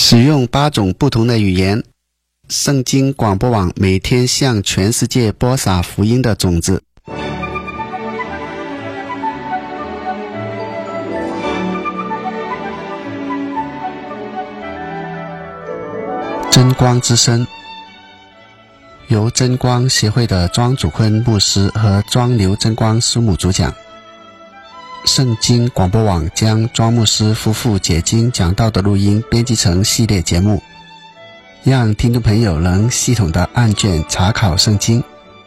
使用8种不同的语言，圣经广播网每天向全世界播撒福音的种子。真光之声，由真光协会的庄祖坤牧师和庄刘真光师母主讲。圣经广播网将庄牧师夫妇解经讲道的录音编辑成系列节目，让听众朋友能系统的按卷查考圣经。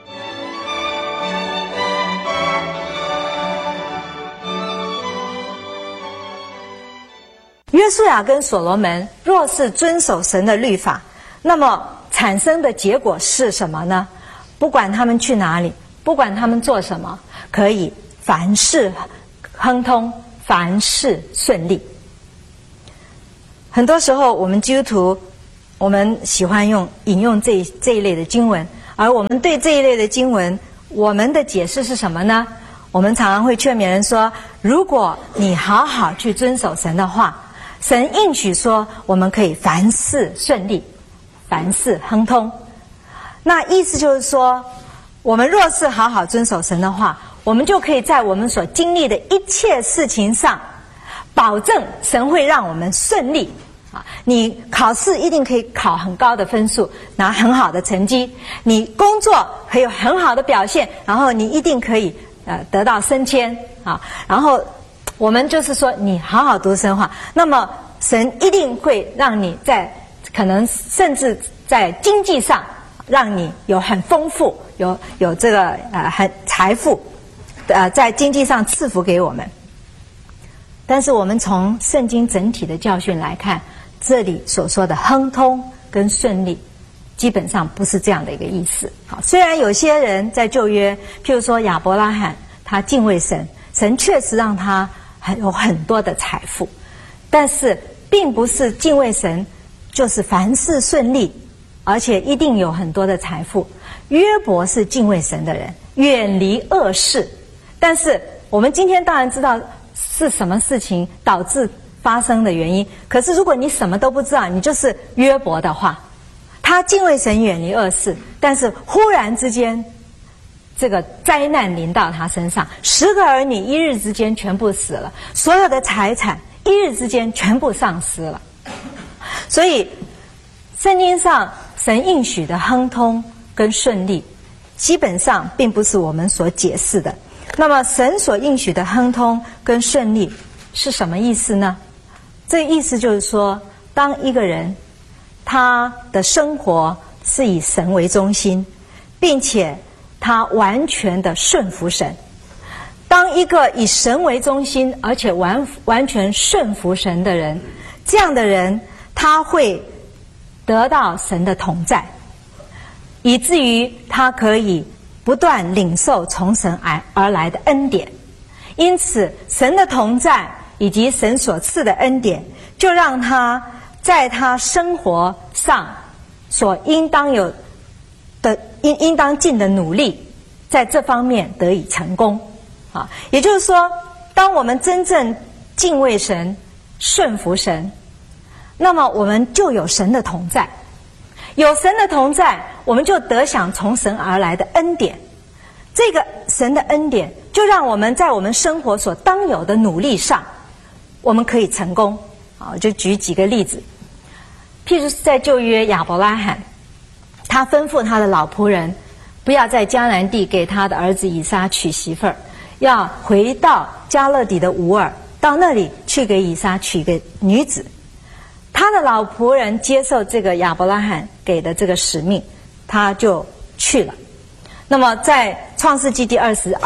约书亚跟所罗门若是遵守神的律法，那么产生的结果是什么呢？不管他们去哪里，不管他们做什么，可以凡事亨通，凡事顺利。很多时候我们基督徒，我们喜欢引用这一类的经文，而我们对这一类的经文，我们的解释是什么呢？我们常常会劝勉人说，如果你好好去遵守神的话，神应许说我们可以凡事顺利，凡事亨通。那意思就是说，我们若是好好遵守神的话，我们就可以在我们所经历的一切事情上保证神会让我们顺利。你考试一定可以考很高的分数，拿很好的成绩，你工作可以有很好的表现，然后你一定可以得到升迁啊。然后我们就是说，你好好读神话，那么神一定会让你在可能甚至在经济上让你有很丰富，有这个很财富，在经济上赐福给我们。但是我们从圣经整体的教训来看，这里所说的亨通跟顺利基本上不是这样的一个意思。好，虽然有些人在旧约，譬如说亚伯拉罕，他敬畏神，神确实让他有很多的财富，但是并不是敬畏神就是凡事顺利，而且一定有很多的财富。约伯是敬畏神的人，远离恶事，但是我们今天当然知道是什么事情导致发生的原因，可是如果你什么都不知道，你就是约伯的话，他敬畏神，远离恶事，但是忽然之间这个灾难临到他身上，10个儿女一日之间全部死了，所有的财产一日之间全部丧失了。所以圣经上神应许的亨通跟顺利基本上并不是我们所解释的。那么神所应许的亨通跟顺利是什么意思呢？这意思就是说，当一个人他的生活是以神为中心，并且他完全的顺服神。当一个以神为中心而且完全顺服神的人，这样的人他会得到神的同在，以至于他可以不断领受从神而来的恩典。因此神的同在以及神所赐的恩典，就让他在他生活上所应当有的应当尽的努力，在这方面得以成功啊。也就是说，当我们真正敬畏神、顺服神，那么我们就有神的同在，有神的同在，我们就得享从神而来的恩典。这个神的恩典就让我们在我们生活所当有的努力上，我们可以成功啊。我就举几个例子，譬如在旧约亚伯拉罕，他吩咐他的老仆人不要在迦南地给他的儿子以撒娶媳妇儿，要回到迦勒底的吾尔，到那里去给以撒娶个女子。他的老仆人接受这个亚伯拉罕给的这个使命，他就去了。那么在创世纪第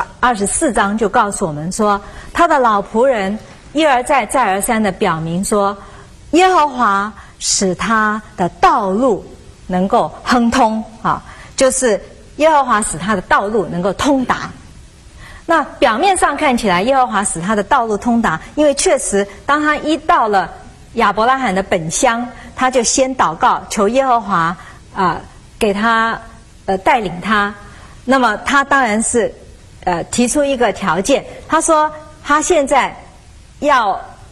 24章就告诉我们说，他的老仆人一而再再而三的表明说，耶和华使他的道路能够亨通啊，就是耶和华使他的道路能够通达。那表面上看起来耶和华使他的道路通达，因为确实当他一到了亚伯拉罕的本乡，他就先祷告求耶和华给他带领他。那么他当然是提出一个条件，他说他现在要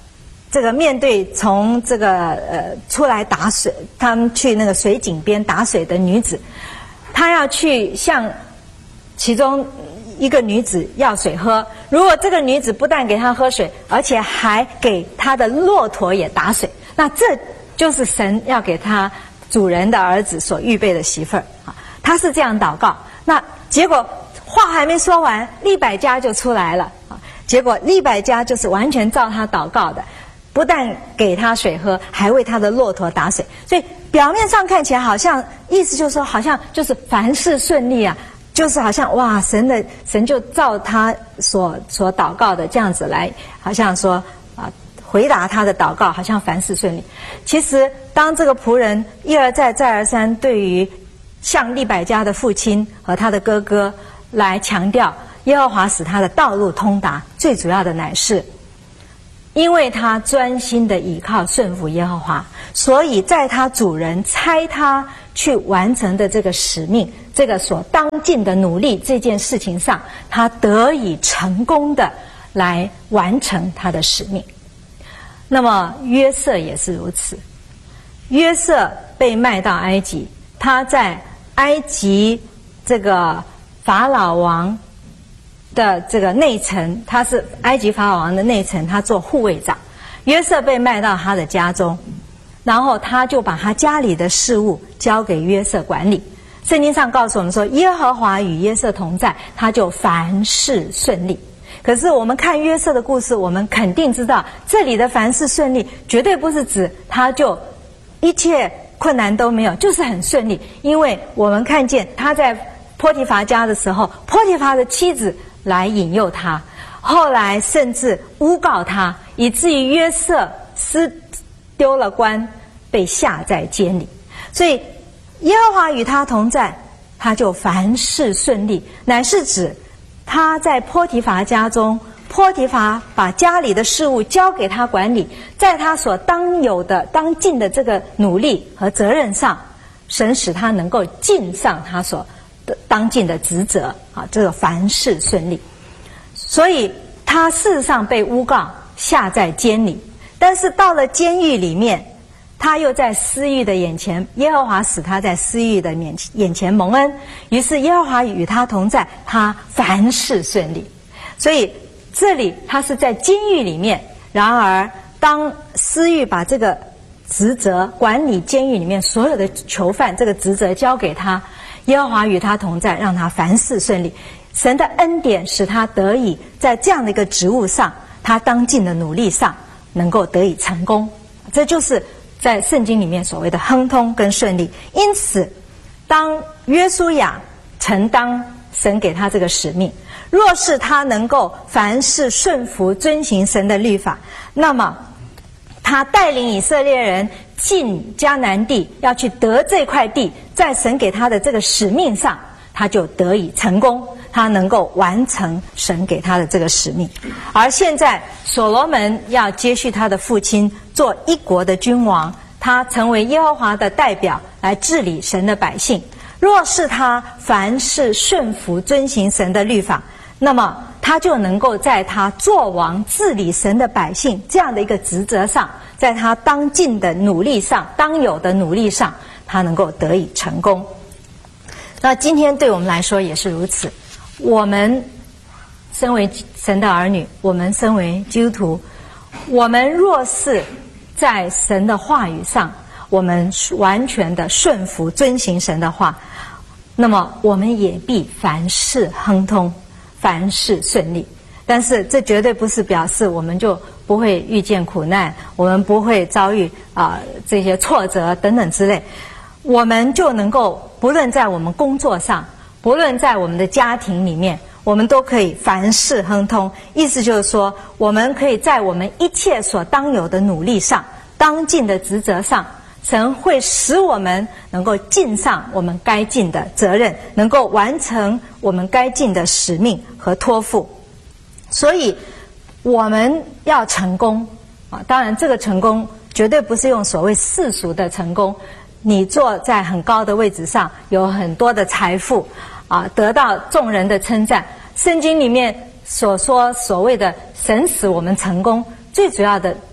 这个面对从这个出来打水，他们去那个水井边打水的女子，他要去向其中一个女子要水喝。如果这个女子不但给他喝水，而且还给他的骆驼也打水，那这就是神要给他主人的儿子所预备的媳妇儿啊。他是这样祷告，那结果话还没说完，利百加就出来了啊。结果利百加就是完全照他祷告的。不但给他水喝，还为他的骆驼打水，所以表面上看起来好像意思就是说，好像就是凡事顺利啊，就是好像哇，神就照他所祷告的这样子来，好像说啊，回答他的祷告，好像凡事顺利。其实当这个仆人一而再再而三对于向利百加的父亲和他的哥哥来强调耶和华使他的道路通达，最主要的乃是因为他专心的倚靠顺服耶和华，所以在他主人差他去完成的这个使命，这个所当尽的努力这件事情上，他得以成功的来完成他的使命。那么约瑟也是如此，约瑟被卖到埃及，他在埃及这个法老王的这个内城，他是埃及法老王的内城，他做护卫长。约瑟被卖到他的家中，然后他就把他家里的事务交给约瑟管理。圣经上告诉我们说，耶和华与约瑟同在，他就凡事顺利。可是我们看约瑟的故事，我们肯定知道，这里的凡事顺利绝对不是指他就一切困难都没有，就是很顺利。因为我们看见他在波提乏家的时候，波提乏的妻子来引诱他，后来甚至诬告他，以至于约瑟丢了官，被下在监里。所以耶和华与他同在，他就凡事顺利，乃是指他在波提乏家中，波提乏把家里的事务交给他管理，在他所当有的当尽的这个努力和责任上，神使他能够尽上他所当尽的职责啊，这个凡事顺利。所以他事实上被诬告下在监里，但是到了监狱里面，他又在私欲的眼前，耶和华使他在私欲的眼前蒙恩，于是耶和华与他同在，他凡事顺利。所以这里他是在监狱里面，然而当私欲把这个职责管理监狱里面所有的囚犯这个职责交给他，耶和华与他同在，让他凡事顺利。神的恩典使他得以在这样的一个职务上，他当尽的努力上能够得以成功。这就是在圣经里面所谓的亨通跟顺利。因此当约书亚承当神给他这个使命，若是他能够凡事顺服遵行神的律法，那么他带领以色列人进迦南地，要去得这块地，在神给他的这个使命上，他就得以成功，他能够完成神给他的这个使命。而现在所罗门要接续他的父亲做一国的君王，他成为耶和华的代表来治理神的百姓。若是他凡事顺服遵行神的律法，那么他就能够在他做王治理神的百姓这样的一个职责上，在他当尽的努力上，当有的努力上，他能够得以成功。那今天对我们来说也是如此，我们身为神的儿女，我们身为基督徒，我们若是在神的话语上，我们完全的顺服遵行神的话，那么我们也必凡事亨通，凡事顺利。但是这绝对不是表示我们就不会遇见苦难，我们不会遭遇这些挫折等等之类，我们就能够不论在我们工作上，不论在我们的家庭里面，我们都可以凡事亨通。意思就是说，我们可以在我们一切所当有的努力上，当尽的职责上，神会使我们能够尽上我们该尽的责任，能够完成我们该尽的使命和托付。所以我们要成功当然这个成功绝对不是用所谓世俗的成功，你坐在很高的位置上，有很多的财富得到众人的称赞。圣经里面所说所谓的神使我们成功，最主要的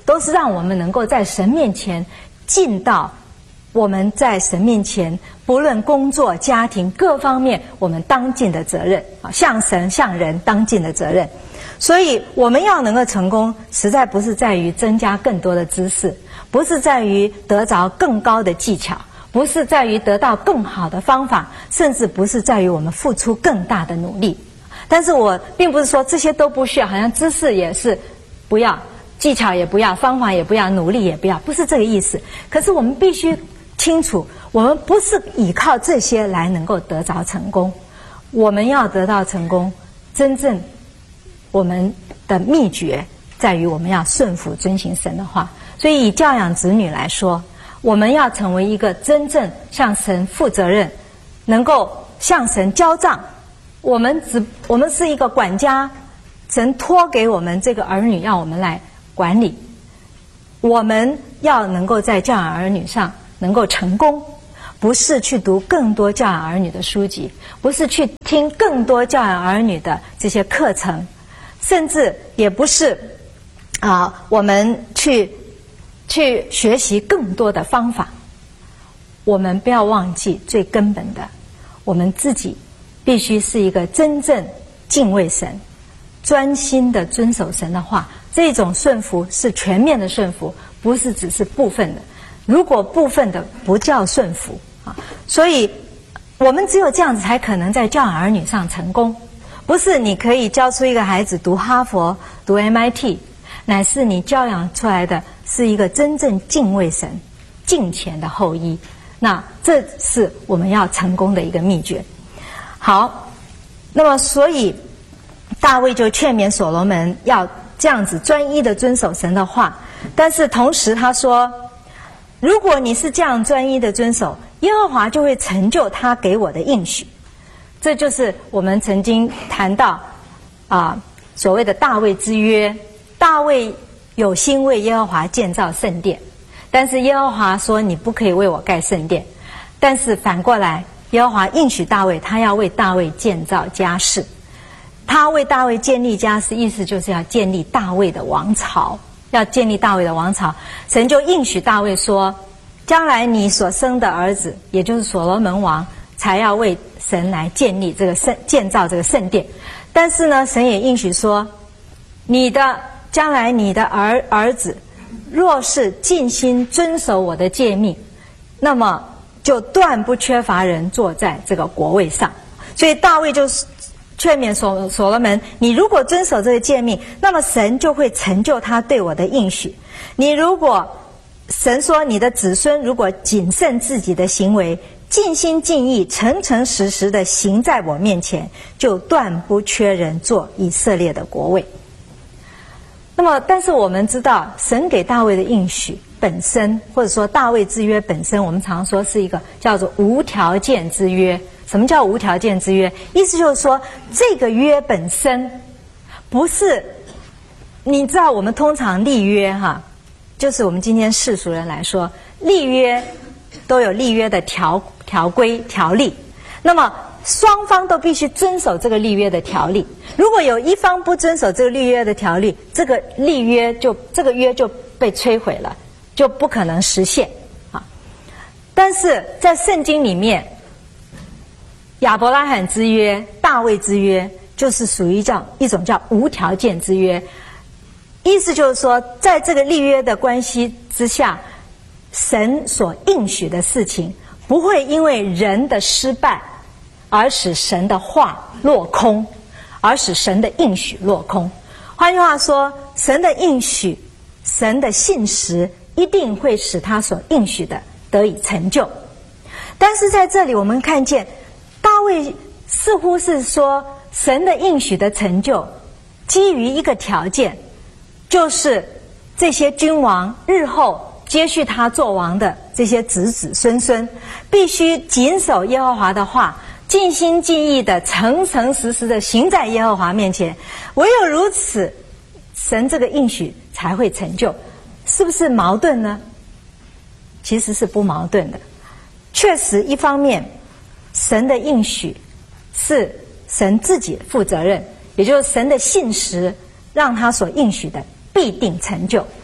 都是让我们能够在神面前尽到我们在神面前不论工作、家庭各方面我们当尽的责任啊，向神向人当尽的责任。所以我们要能够成功，实在不是在于增加更多的知识，不是在于得着更高的技巧，不是在于得到更好的方法，甚至不是在于我们付出更大的努力。但是我并不是说这些都不需要，好像知识也是不要，技巧也不要，方法也不要，努力也不要，不是这个意思。可是我们必须清楚，我们不是依靠这些来能够得着成功。我们要得到成功，真正我们的秘诀在于我们要顺服遵行神的话。所以以教养子女来说，我们要成为一个真正向神负责任，能够向神交账。我们是一个管家，神托给我们这个儿女要我们来管理，我们要能够在教养儿女上能够成功，不是去读更多教养儿女的书籍，不是去听更多教养儿女的这些课程，甚至也不是我们去学习更多的方法。我们不要忘记最根本的，我们自己必须是一个真正敬畏神、专心的遵守神的话。这种顺服是全面的顺服，不是只是部分的。如果部分的不叫顺服啊，所以我们只有这样子才可能在教养儿女上成功。不是你可以教出一个孩子读哈佛、读 MIT， 乃是你教养出来的是一个真正敬畏神、敬虔的后裔。那这是我们要成功的一个秘诀。好，那么所以大卫就劝勉所罗门要这样子专一的遵守神的话，但是同时他说，如果你是这样专一的遵守，耶和华就会成就他给我的应许。这就是我们曾经谈到所谓的大卫之约。大卫有心为耶和华建造圣殿，但是耶和华说你不可以为我盖圣殿。但是反过来，耶和华应许大卫，他要为大卫建造家室。他为大卫建立家室，意思就是要建立大卫的王朝，要建立大卫的王朝。神就应许大卫说，将来你所生的儿子，也就是所罗门王，才要为神来建立这个建造这个圣殿。但是呢，神也应许说，将来你的儿子若是尽心遵守我的诫命，那么就断不缺乏人坐在这个国位上。所以大卫就是劝勉所罗门，你如果遵守这个诫命，那么神就会成就他对我的应许。你如果神说你的子孙如果谨慎自己的行为，尽心尽意诚诚实实的行在我面前，就断不缺人做以色列的国位。那么但是我们知道，神给大卫的应许本身，或者说大卫之约本身，我们常说是一个叫做无条件之约。什么叫无条件之约？意思就是说，这个约本身不是，你知道我们通常立约就是我们今天世俗人来说，立约都有立约的条规条例，那么双方都必须遵守这个立约的条例。如果有一方不遵守这个立约的条例，这个约就被摧毁了，就不可能实现啊。但是在圣经里面，亚伯拉罕之约、大卫之约，就是属于一种叫无条件之约。意思就是说，在这个立约的关系之下，神所应许的事情不会因为人的失败而使神的话落空，而使神的应许落空。换句话说，神的应许、神的信实一定会使他所应许的得以成就。但是在这里我们看见，大卫似乎是说，神的应许的成就基于一个条件，就是这些君王日后接续他做王的这些子子孙孙，必须谨守耶和华的话，尽心尽意的诚诚实实的行在耶和华面前，唯有如此，神这个应许才会成就。是不是矛盾呢？其实是不矛盾的。确实一方面神的应许是神自己负责任，也就是神的信实让他所应许的必定成就。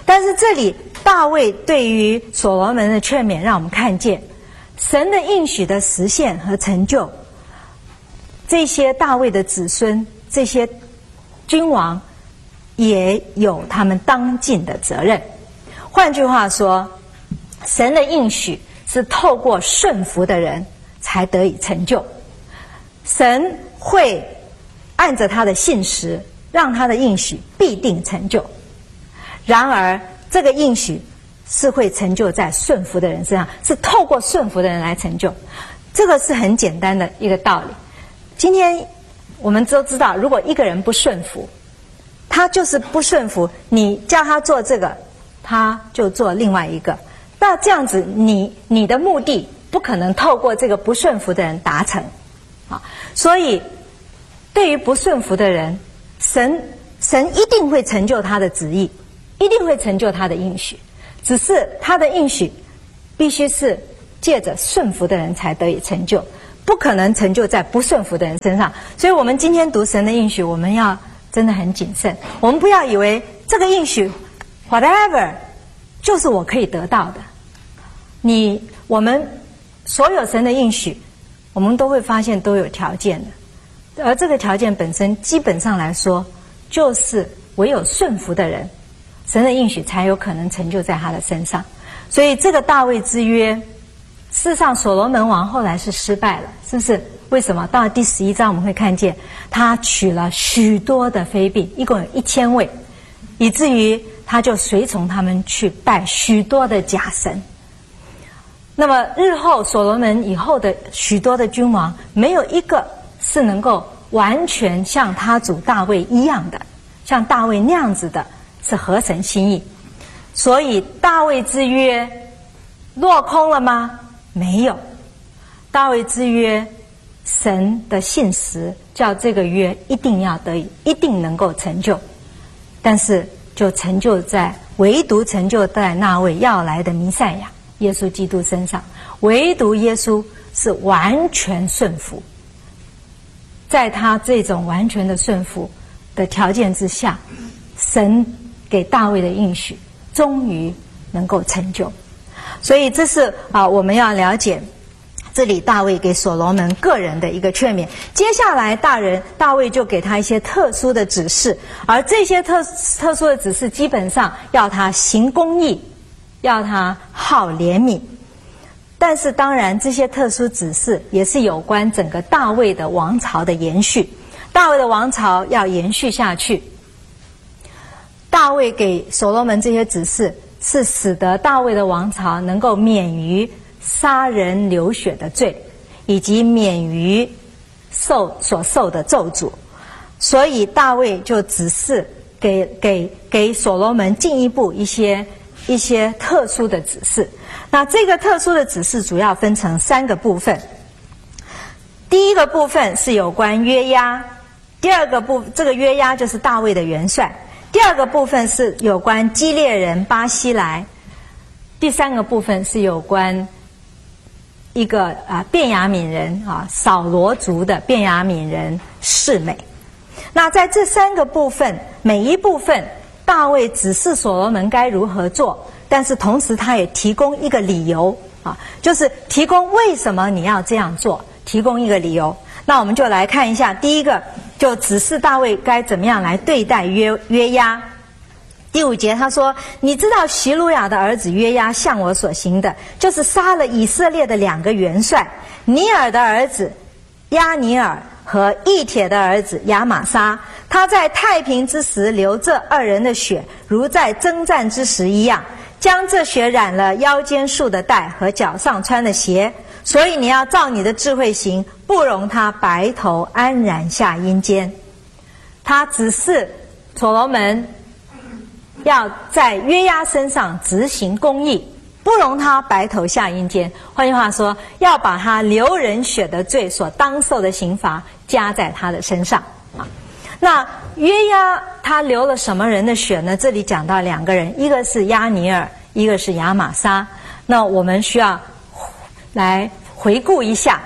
但是这里大卫对于所罗门的劝勉，让我们看见神的应许的实现和成就，这些大卫的子孙，这些君王也有他们当尽的责任。换句话说，神的应许是透过顺服的人才得以成就，神会按着他的信实，让他的应许必定成就。然而这个应许是会成就在顺服的人身上，是透过顺服的人来成就。这个是很简单的一个道理。今天我们都知道，如果一个人不顺服，他就是不顺服，你叫他做这个，他就做另外一个。那这样子你的目的不可能透过这个不顺服的人达成啊。所以对于不顺服的人，神一定会成就他的旨意，一定会成就他的应许，只是他的应许必须是借着顺服的人才得以成就，不可能成就在不顺服的人身上。所以我们今天读神的应许，我们要真的很谨慎，我们不要以为这个应许 whatever 就是我可以得到的。我们所有神的应许，我们都会发现都有条件的，而这个条件本身基本上来说，就是唯有顺服的人，神的应许才有可能成就在他的身上。所以这个大卫之约，事实上所罗门王后来是失败了，是不是？为什么？到了第11章我们会看见他娶了许多的妃嫔，一共有1000位，以至于他就随从他们去拜许多的假神。那么日后所罗门以后的许多的君王，没有一个是能够完全像他主大卫一样的，像大卫那样子的，是合神心意。所以大卫之约落空了吗？没有。大卫之约，神的信实叫这个约一定要得以，一定能够成就。但是就成就在，唯独成就在那位要来的弥赛亚耶稣基督身上，唯独耶稣是完全顺服。在他这种完全的顺服的条件之下，神给大卫的应许终于能够成就。所以这是我们要了解这里大卫给所罗门个人的一个劝勉。接下来大卫就给他一些特殊的指示，而这些特殊的指示基本上要他行公义，要他好怜悯。但是当然这些特殊指示也是有关整个大卫的王朝的延续，大卫的王朝要延续下去。大卫给所罗门这些指示，是使得大卫的王朝能够免于杀人流血的罪，以及免于所受的咒诅。所以大卫就指示给所罗门进一步一些特殊的指示。那这个特殊的指示主要分成3个部分。第一个部分是有关约押，这个约押就是大卫的元帅。第二个部分是有关基列人巴西来，第3个部分是有关一个便雅悯人扫罗族的便雅悯人示每。那在这3个部分，每一部分大卫指示所罗门该如何做，但是同时他也提供一个理由就是提供为什么你要这样做，提供一个理由。那我们就来看一下，第一个就指示大卫该怎么样来对待约押。第5节他说，你知道席鲁雅的儿子约押向我所行的，就是杀了以色列的2个元帅，尼尔的儿子押尼尔和义帖的儿子亚玛撒。他在太平之时流这2人的血，如在征战之时一样，将这血染了腰间束的带和脚上穿的鞋。所以你要照你的智慧行，不容他白头安然下阴间。他指示所罗门要在约押身上执行公义，不容他白头下阴间。换句话说，要把他流人血的罪所当受的刑罚加在他的身上那约押他流了什么人的血呢？这里讲到2个人，一个是押尼尔，一个是亚玛撒。那我们需要来回顾一下。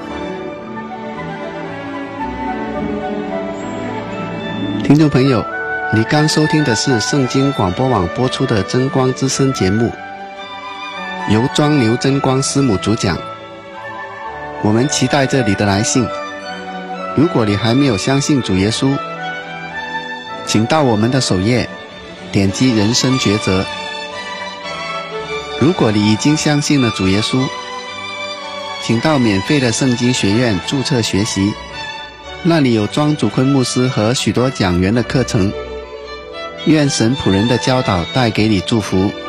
听众朋友， 你刚收听的是圣经广播网播出的真光之声节目，由庄刘真光师母主讲。我们期待着你的来信。如果你还没有相信主耶稣，请到我们的首页点击人生抉择。如果你已经相信了主耶稣，请到免费的圣经学院注册学习，那里有庄主坤牧师和许多讲员的课程。愿神仆人的教导带给你祝福。